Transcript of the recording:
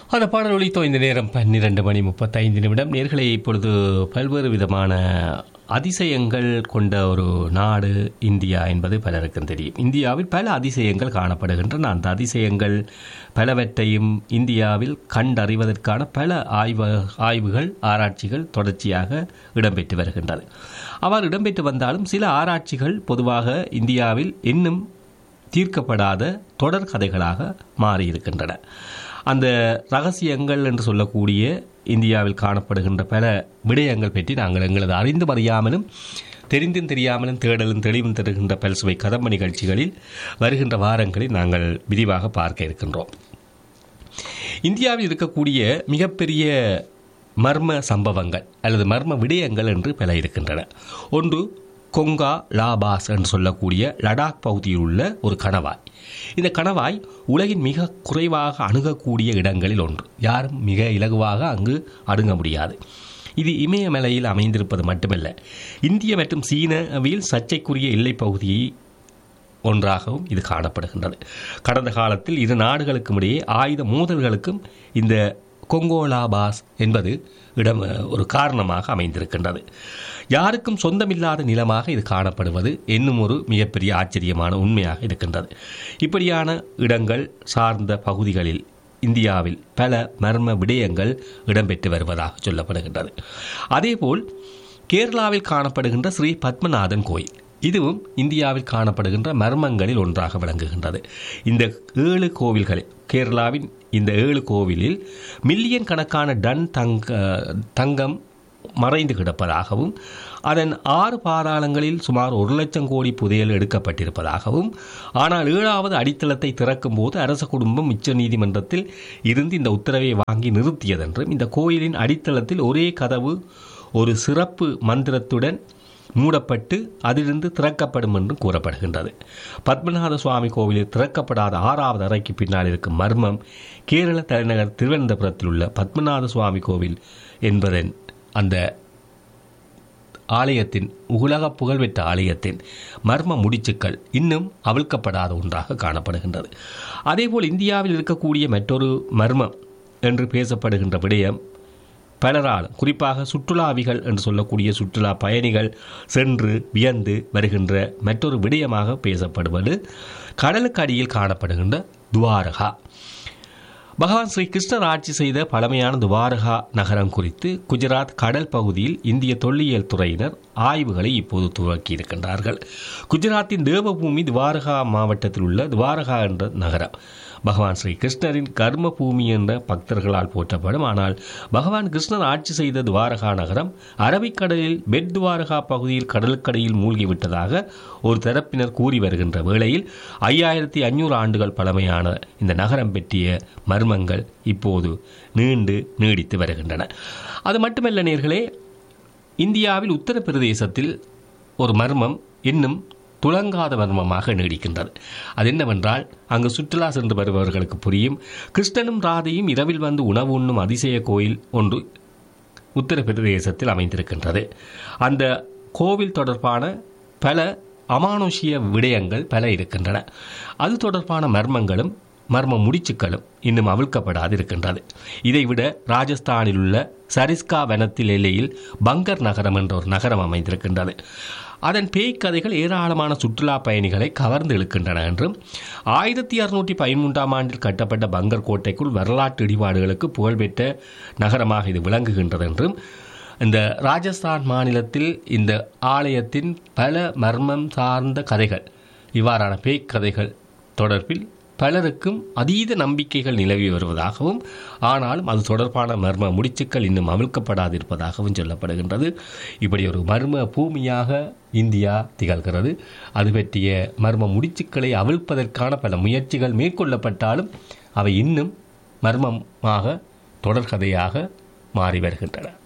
அந்த பாடல் ஒலித்தோ இந்த நேரம் 12:35 நேர்களை இப்பொழுது பல்வேறு விதமான அதிசயங்கள் கொண்ட ஒரு நாடு இந்தியா என்பது பலருக்கும் தெரியும். இந்தியாவில் பல அதிசயங்கள் காணப்படுகின்றன. அந்த அதிசயங்கள் பலவற்றையும் இந்தியாவில் கண்டறிவதற்கான பல ஆய்வுகள் ஆராய்ச்சிகள் தொடர்ச்சியாக இடம்பெற்று வருகின்றது. அவ்வாறு இடம்பெற்று வந்தாலும் சில ஆராய்ச்சிகள் பொதுவாக இந்தியாவில் இன்னும் தீர்க்கப்படாத தொடர் கதைகளாக மாறியிருக்கின்றன. அந்த ரகசியங்கள் என்று சொல்லக்கூடிய இந்தியாவில் காணப்படுகின்ற பல விடயங்கள் பற்றி நாங்கள் எங்களது அறிந்தும் அறியாமலும் தெரிந்தும் தெரியாமலும் தேடலும் தெளிவும் தருகின்ற பல்சுவை கதம்ப நிகழ்ச்சிகளில் வருகின்ற வாரங்களில் நாங்கள் விரிவாக பார்க்க இருக்கின்றோம். இந்தியாவில் இருக்கக்கூடிய மிகப்பெரிய மர்ம சம்பவங்கள் அல்லது மர்ம விடயங்கள் என்று பல இருக்கின்றன. ஒன்று கொங்கா லாபாஸ் என்று சொல்லக்கூடிய லடாக் பகுதியில் உள்ள ஒரு கணவாய். இந்த கணவாய் உலகின் மிக குறைவாக அணுகக்கூடிய இடங்களில் ஒன்று. யாரும் மிக இலகுவாக அங்கு அணுக முடியாது. இது இமயமலையில் அமைந்திருப்பது மட்டுமல்ல, இந்திய மற்றும் சீனாவில் சர்ச்சைக்குரிய எல்லைப் பகுதியை ஒன்றாகவும் இது காணப்படுகின்றது. கடந்த காலத்தில் இரு நாடுகளுக்கும் இடையே ஆயுத மோதல்களுக்கும் இந்த கொங்கோலாபாஸ் என்பது ஒரு காரணமாக அமைந்திருக்கின்றது. யாருக்கும் சொந்தமில்லாத நிலமாக இது காணப்படுவது என்னும் ஒரு மிகப்பெரிய ஆச்சரியமான உண்மையாக இருக்கின்றது. இப்படியான இடங்கள் சார்ந்த பகுதிகளில் இந்தியாவில் பல மர்ம விடயங்கள் இடம்பெற்று வருவதாக சொல்லப்படுகின்றது. அதேபோல் கேரளாவில் காணப்படுகின்ற ஸ்ரீ பத்மநாதன் கோயில், இதுவும் இந்தியாவில் காணப்படுகின்ற மர்மங்களில் ஒன்றாக விளங்குகின்றது. இந்த 7 கோவில்களில், கேரளாவின் இந்த 7 கோவிலில் மில்லியன் கணக்கான டன் தங்கம் மறைந்து கிடப்பதாகவும், அதன் 6 பாதாளங்களில் சுமார் 1 லட்சம் கோடி புதையல் எடுக்கப்பட்டிருப்பதாகவும், ஆனால் 7வது அடித்தளத்தை திறக்கும் போது அரச குடும்பம் உச்ச நீதிமன்றத்தில் இருந்து இந்த உத்தரவை வாங்கி நிறுத்தியதென்றும், இந்த கோயிலின் அடித்தளத்தில் ஒரே கதவு ஒரு சிறப்பு மந்திரத்துடன் மூடப்பட்டு அதிலிருந்து திறக்கப்படும் என்றும் கூறப்படுகின்றது. பத்மநாத சுவாமி கோவிலில் திறக்கப்படாத 6வது அறைக்கு பின்னால் இருக்கும் மர்மம் கேரள தலைநகர் திருவனந்தபுரத்தில் உள்ள பத்மநாத சுவாமி கோவில் என்பதன் அந்த ஆலயத்தின், உலக புகழ்பெற்ற ஆலயத்தின் மர்ம முடிச்சுக்கள் இன்னும் அவிழ்க்கப்படாத ஒன்றாக காணப்படுகின்றது. அதேபோல் இந்தியாவில் இருக்கக்கூடிய மற்றொரு மர்மம் என்று பேசப்படுகின்ற விடயம் பலராலும், குறிப்பாக சுற்றுலாவிகள் என்று சொல்லக்கூடிய சுற்றுலா பயணிகள் சென்று வியந்து வருகின்ற மற்றொரு விடயமாக பேசப்படுவது கடலுக்கு அடியில் காணப்படுகின்ற துவாரகா. பகவான் ஸ்ரீ கிருஷ்ணர் ஆட்சி செய்த பழமையான துவாரகா நகரம் குறித்து குஜராத் கடல் பகுதியில் இந்திய தொல்லியல் துறையினர் ஆய்வுகளை இப்போது துவக்கியிருக்கின்றார்கள். குஜராத்தின் தேவபூமி துவாரகா மாவட்டத்தில் உள்ள துவாரகா என்ற நகரம் பகவான் ஸ்ரீ கிருஷ்ணரின் கர்ம பூமி என்ற பக்தர்களால் போற்றப்படும். ஆனால் பகவான் கிருஷ்ணர் ஆட்சி செய்த துவாரகா நகரம் அரபிக்கடலில் பெட் துவாரகா பகுதியில் கடலுக்கடையில் மூழ்கிவிட்டதாக ஒரு தரப்பினர் கூறி வருகின்ற வேளையில் 5500 ஆண்டுகள் பழமையான இந்த நகரம் பற்றிய மர்மங்கள் இப்போது நீடித்து வருகின்றன. அது மட்டுமல்ல நேர்களே, இந்தியாவில் உத்தரப்பிரதேசத்தில் ஒரு மர்மம் இன்னும் துளங்காத மர்மமாக நீடிக்கின்றது. அது என்னவென்றால், அங்கு சுற்றுலா சென்று வருபவர்களுக்கு புரியும், கிருஷ்ணனும் ராதையும் இரவில் வந்து உணவு உண்ணும் அதிசய கோயில் ஒன்று உத்தரப்பிரதேசத்தில் அமைந்திருக்கின்றது. அந்த கோவில் தொடர்பான பல அமானுஷ்ய விடயங்கள் பல இருக்கின்றன. அது தொடர்பான மர்மங்களும் மர்ம முடிச்சுக்களும் இன்னும் அவிழ்க்கப்படாது இருக்கின்றது. இதைவிட ராஜஸ்தானில் உள்ள சரிஸ்கா வனத்தில் எல்லையில் பங்கர் நகரம் என்ற ஒரு நகரம் அமைந்திருக்கின்றது. அதன் பேய்க்கதைகள் ஏராளமான சுற்றுலா பயணிகளை கவர்ந்து இழுக்கின்றன என்றும், 1613 ஆண்டில் கட்டப்பட்ட பங்கர் கோட்டைக்குள் வரலாற்று இடிபாடுகளுக்கு புகழ்பெற்ற நகரமாக இது விளங்குகின்றது என்றும், இந்த ராஜஸ்தான் மாநிலத்தில் இந்த ஆலயத்தின் பல மர்மம் சார்ந்த கதைகள், இவ்வாறான பேய்க்கதைகள் தொடர்பில் பலருக்கும் அதீத நம்பிக்கைகள் நிலவி வருவதாகவும், ஆனாலும் அது தொடர்பான மர்ம முடிச்சுக்கள் இன்னும் அவிழ்க்கப்படாதிருப்பதாகவும் சொல்லப்படுகின்றது. இப்படி ஒரு மர்ம பூமியாக இந்தியா திகழ்கிறது. அது பற்றிய மர்ம முடிச்சுக்களை அவிழ்ப்பதற்கான பல முயற்சிகள் மேற்கொள்ளப்பட்டாலும் அவை இன்னும் மர்மமாக தொடர்கதையாக மாறி வருகின்றன.